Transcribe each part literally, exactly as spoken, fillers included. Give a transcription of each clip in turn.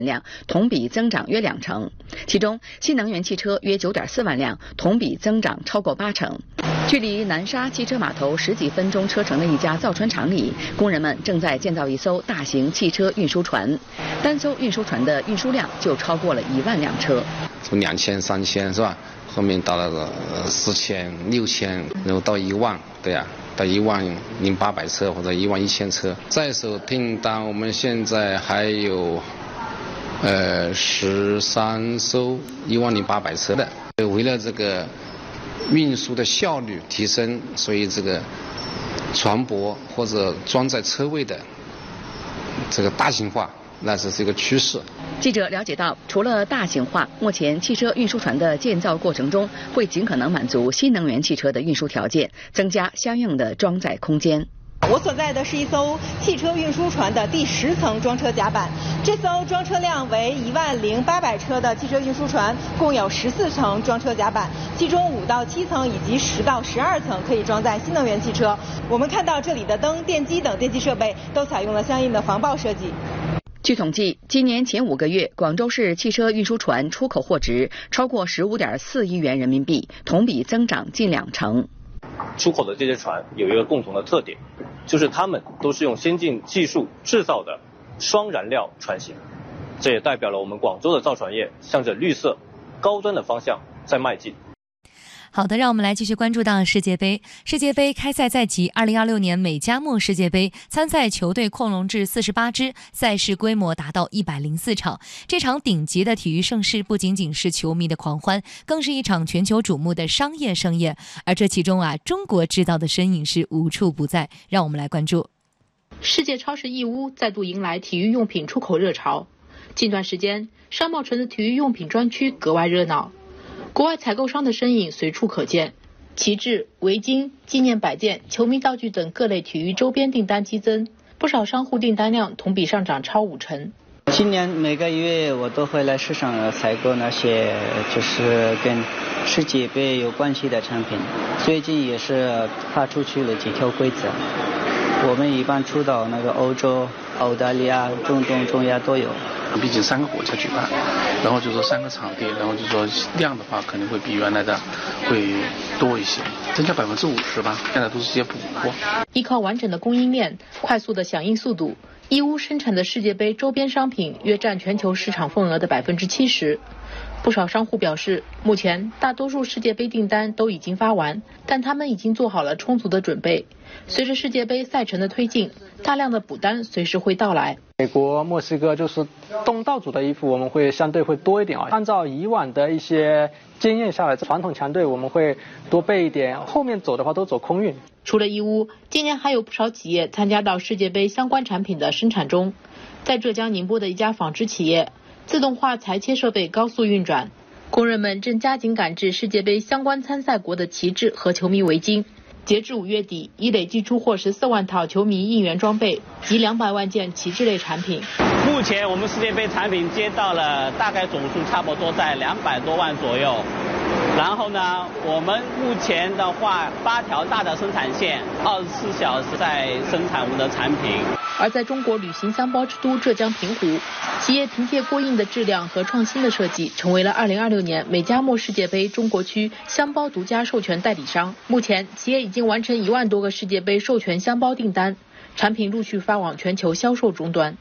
辆，同比增长约两成。其中，新能源汽车约九点四万辆，同比增长超过八成。距离南沙汽车码头十几分钟车程的一家造船厂里，工人们正在建造一艘大型汽车运输船，单艘运输船的运输量就超过了一万辆车。 从两千、三千是吧？后面到了个四千、六千，然后到一万，对呀、啊，到一万零八百车或者一万一千车。在手订单我们现在还有呃十三艘一万零八百车的。为了这个运输的效率提升，所以这个船舶或者装载车位的这个大型化，那这是一个趋势。 记者了解到，除了大型化，目前汽车运输船的建造过程中会尽可能满足新能源汽车的运输条件，增加相应的装载空间。 我所在的是一艘汽车运输船的第十层装车甲板，这艘装车量为一万零八百车的汽车运输船共有十四层装车甲板，其中五到七层以及十到十二层可以装载新能源汽车。我们看到这里的灯、电机等电气设备都采用了相应的防爆设计。 据统计，今年前五个月，广州市汽车运输船出口货值超过十五点四亿元人民币，同比增长近两成。 出口的这些船有一个共同的特点，就是它们都是用先进技术制造的双燃料船型，这也代表了我们广州的造船业向着绿色、高端的方向在迈进。 好的，让我们来继续关注到世界杯。世界杯开赛在即，二零二六年美加墨世界杯参赛球队扩容至四十八支，赛事规模达到一百零四场。这场顶级的体育盛事不仅仅是球迷的狂欢，更是一场全球瞩目的商业盛宴。而这其中啊，中国制造的身影是无处不在。让我们来关注。 世界超市义乌再度迎来体育用品出口热潮。近段时间，商贸城的体育用品专区格外热闹。国外采购商的身影随处可见，旗帜、围巾、纪念摆件、球迷道具等各类体育周边订单激增，不少商户订单量同比上涨超五成。 今年每个月我都会来市场采购那些就是跟世界杯有关系的产品，最近也是发出去了几条规则，我们一般出到那个欧洲、澳大利亚、中东、中亚都有。 毕竟三个国家举办，然后就说三个场地，然后就说量的话肯定会比原来的会多一些，增加百分之五十吧。现在都是些补货。 依靠完整的供应链、快速的响应速度，义乌生产的世界杯周边商品约占全球市场份额的百分之七十。不少商户表示，目前大多数世界杯订单都已经发完，但他们已经做好了充足的准备。随着世界杯赛程的推进，大量的补单随时会到来。 美国、墨西哥就是东道主的衣服，我们会相对会多一点啊。按照以往的一些经验下来，传统强队我们会多备一点，后面走的话都走空运。 除了义乌，今年还有不少企业参加到世界杯相关产品的生产中。在浙江宁波的一家纺织企业，自动化裁切设备高速运转，工人们正加紧赶制世界杯相关参赛国的旗帜和球迷围巾。截至五月底，已累计出货十四万套球迷应援装备及两百万件旗帜类产品。 目前我们世界杯产品接到了大概总数差不多在两百多万左右。然后呢，我们目前的话，八条大的生产线，二十四小时在生产我们的产品。 而在中国旅行箱包之都浙江平湖，企业凭借过硬的质量和创新的设计，成为了二零二六年美加墨世界杯中国区箱包独家授权代理商。目前，企业已经完成一万多个世界杯授权箱包订单，产品陆续发往全球销售终端。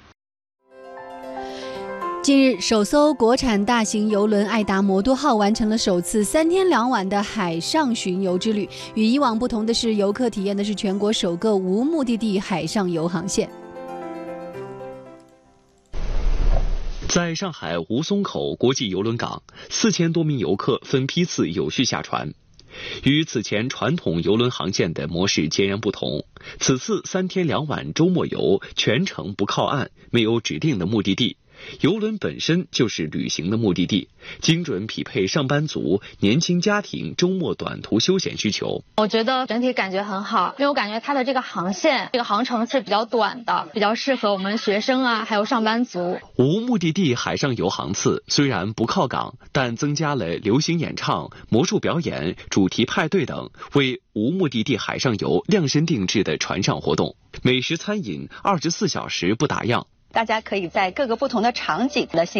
近日，首艘国产大型邮轮爱达魔都号完成了首次三天两晚的海上巡游之旅。与以往不同的是，游客体验的是全国首个无目的地海上游航线。 在上海吴淞口国际邮轮港，四千多名游客分批次有序下船。与此前传统邮轮航线的模式截然不同，此次三天两晚周末游全程不靠岸，没有指定的目的地。邮轮本身就是旅行的目的地，精准匹配上班族、年轻家庭周末短途休闲需求。 我觉得整体感觉很好，因为我感觉它的这个航线、这个航程是比较短的，比较适合我们学生啊，还有上班族。 无目的地海上游航次虽然不靠港，但增加了流行演唱、魔术表演、主题派对等，为无目的地海上游量身定制的船上活动。美食餐饮二十四小时不打烊。 大家可以在各个不同的场景的